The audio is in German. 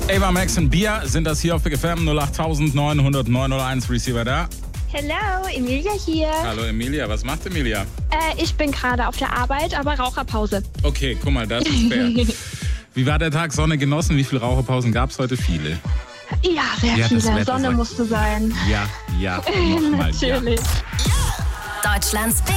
Ava Max und Bia sind das hier auf Big FM 08900 Receiver da. Hello, Emilia hier. Hallo Emilia, was macht Emilia? Ich bin gerade auf der Arbeit, aber Raucherpause. Okay, guck mal, das ist fair. Wie war der Tag? Sonne genossen? Wie viele Raucherpausen gab es heute? Viele. Ja, sehr viele. Sonne musste sein. Ja, nochmal. Natürlich. Deutschlands